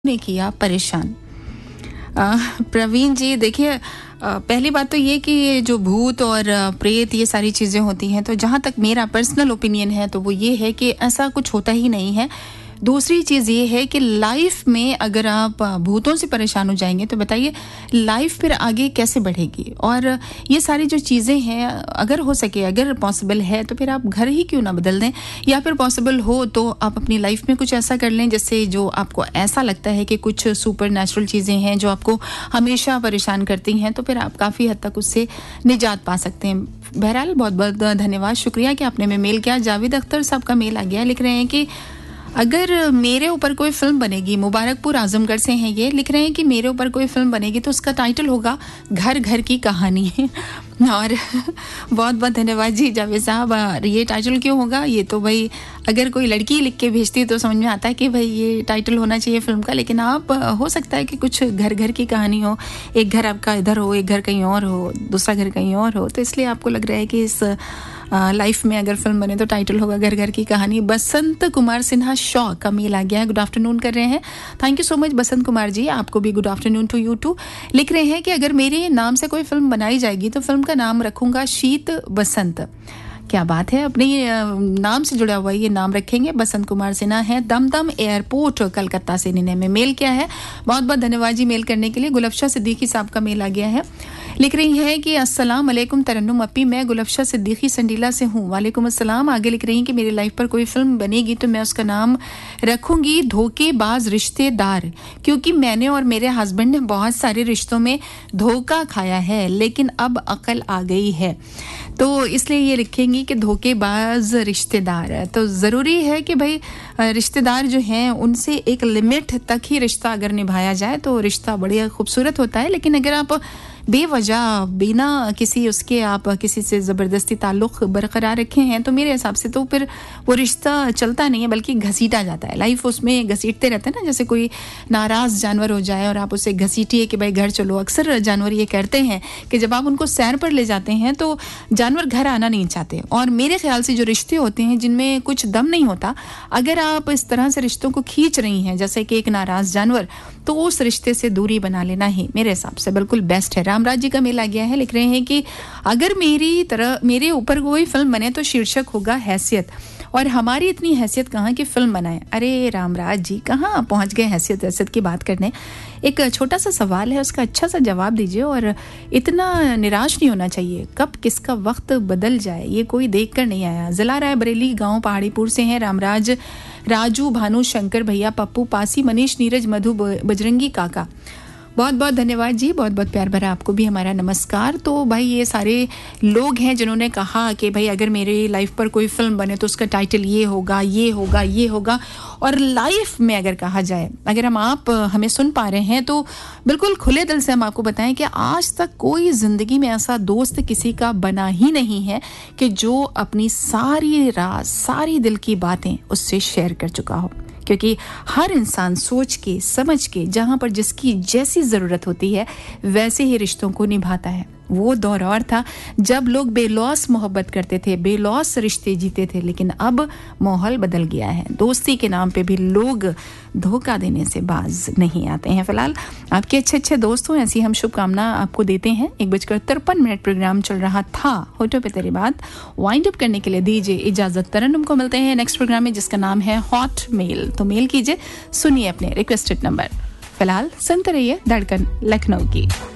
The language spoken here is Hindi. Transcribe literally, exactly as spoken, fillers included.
ने किया परेशान। अ, प्रवीण जी देखिए, अ, पहली बात तो ये कि ये जो भूत और अ, प्रेत ये सारी चीज़ें होती हैं, तो जहाँ तक मेरा पर्सनल ओपिनियन है तो वो ये है कि ऐसा कुछ होता ही नहीं है। दूसरी चीज़ ये है कि लाइफ में अगर आप अ, भूतों से परेशान हो जाएंगे तो बताइए लाइफ फिर आगे कैसे बढ़ेगी। और ये सारी जो चीज़ें हैं, अगर हो सके, अगर पॉसिबल है तो फिर आप घर ही क्यों ना बदल दें, या फिर पॉसिबल हो तो आप अपनी लाइफ में कुछ ऐसा कर लें जिससे जो आपको ऐसा लगता है कि कुछ सुपर नेचुरल चीज़ें हैं जो आपको हमेशा परेशान करती हैं, तो फिर आप काफ़ी हद तक उससे निजात पा सकते हैं। बहरहाल बहुत बहुत धन्यवाद, शुक्रिया कि आपने में मेल किया। जावेद अख्तर साहब का मेल आ गया, लिख रहे हैं कि अगर मेरे ऊपर कोई फिल्म बनेगी, मुबारकपुर आजमगढ़ से हैं ये, लिख रहे हैं कि मेरे ऊपर कोई फिल्म बनेगी तो उसका टाइटल होगा घर घर की कहानी। और बहुत बहुत धन्यवाद जी जावेद साहब। ये टाइटल क्यों होगा, ये तो भाई अगर कोई लड़की लिख के भेजती तो समझ में आता है कि भाई ये टाइटल होना चाहिए फिल्म का, लेकिन आप हो सकता है कि कुछ घर घर की कहानी हो, एक घर आपका इधर हो, एक घर कहीं और हो, दूसरा घर कहीं और हो, तो इसलिए आपको लग रहा है कि इस लाइफ में अगर फिल्म बने तो टाइटल होगा घर घर की कहानी। बसंत कुमार सिन्हा शॉ का मेल आ गया है, गुड आफ्टरनून कर रहे हैं। Thank you so much Basant Kumar ji, आपको भी good afternoon to you to. लिख रहे हैं कि अगर मेरे नाम से कोई फिल्म बनाई जाएगी तो फिल्म का नाम रखूंगा शीत बसंत। क्या बात है, अपने नाम से जुड़ा हुआ ये नाम रखेंगे। बसंत कुमार सिन्हा है, दमदम एयरपोर्ट कलकत्ता से इन्होंने में मेल किया है। बहुत बहुत धन्यवाद जी मेल करने के लिए। गुलफ्शा सिद्दीकी साहब का मेल आ गया है, लिख रही है कि अस्सलाम वालेकुम तरन्नुम अपी, मैं गुलफ्शा सिद्दीकी संडीला से हूँ। वालेकुम अस्सलाम। आगे लिख रही हैं कि मेरी लाइफ पर कोई फिल्म बनेगी तो मैं उसका नाम रखूंगी धोखेबाज रिश्तेदार, क्योंकि मैंने और मेरे हस्बैंड ने बहुत सारे रिश्तों में धोखा खाया है, लेकिन अब अकल आ गई है, तो इसलिए ये लिखेंगी कि धोखेबाज रिश्तेदार है। तो ज़रूरी है कि भाई रिश्तेदार जो हैं उनसे एक लिमिट तक ही रिश्ता अगर निभाया जाए तो रिश्ता बढ़िया खूबसूरत होता है, लेकिन अगर आप बेवजह बिना किसी उसके आप किसी से ज़बरदस्ती ताल्लुक़ बरकरार रखे हैं तो मेरे हिसाब से तो फिर वो रिश्ता चलता नहीं है बल्कि घसीटा जाता है। लाइफ उसमें घसीटते रहते हैं ना, जैसे कोई नाराज़ जानवर हो जाए और आप उसे घसीटिए कि भाई घर चलो। अक्सर जानवर ये करते हैं कि जब आप उनको सैर पर ले जाते हैं तो जानवर घर आना नहीं चाहते, और मेरे ख्याल से जो रिश्ते होते हैं जिनमें कुछ दम नहीं होता, अगर आप इस तरह से रिश्तों को खींच रही हैं जैसे कि एक नाराज़ जानवर, तो उस रिश्ते से दूरी बना लेना ही मेरे हिसाब से बिल्कुल बेस्ट है। रामराज जी का मेल आ गया है, लिख रहे हैं कि अगर मेरी तरह मेरे ऊपर कोई फिल्म बने तो शीर्षक होगा हैसियत, और हमारी इतनी हैसियत कहाँ की फिल्म बनाए। अरे रामराज जी कहाँ पहुँच गए हैसियत हैसियत की बात करने। एक छोटा सा सवाल है, उसका अच्छा सा जवाब दीजिए, और इतना निराश नहीं होना चाहिए। कब किसका वक्त बदल जाए ये कोई देख कर नहीं आया। जिला रायबरेली गांव पहाड़ीपुर से हैं रामराज, राजू, भानु, शंकर भैया, पप्पू, पासी, मनीष, नीरज, मधु, बजरंगी काका, बहुत बहुत धन्यवाद जी, बहुत बहुत प्यार भरा आपको भी हमारा नमस्कार। तो भाई ये सारे लोग हैं जिन्होंने कहा कि भाई अगर मेरी लाइफ पर कोई फिल्म बने तो उसका टाइटल ये होगा, ये होगा, ये होगा। और लाइफ में अगर कहा जाए, अगर हम आप हमें सुन पा रहे हैं तो बिल्कुल खुले दिल से हम आपको बताएं कि आज तक कोई ज़िंदगी में ऐसा दोस्त किसी का बना ही नहीं है कि जो अपनी सारी राज, सारी दिल की बातें उससे शेयर कर चुका हो, क्योंकि हर इंसान सोच के समझ के जहाँ पर जिसकी जैसी ज़रूरत होती है वैसे ही रिश्तों को निभाता है। वो दौर और था जब लोग बेलौस मोहब्बत करते थे, बेलौस रिश्ते जीते थे, लेकिन अब माहौल बदल गया है। दोस्ती के नाम पे भी लोग धोखा देने से बाज नहीं आते हैं। फिलहाल आपके अच्छे अच्छे दोस्त हों, ऐसी हम शुभकामना आपको देते हैं। एक बजकर तिरपन मिनट प्रोग्राम चल रहा था, होटो पे तेरी बात वाइंड अप करने के लिए दीजिए इजाज़त। तरन्नुम को मिलते हैं नेक्स्ट प्रोग्राम में जिसका नाम है हॉट मेल। तो मेल कीजिए, सुनिए अपने रिक्वेस्टेड नंबर। फिलहाल सुनते रहिए धड़कन लखनऊ की।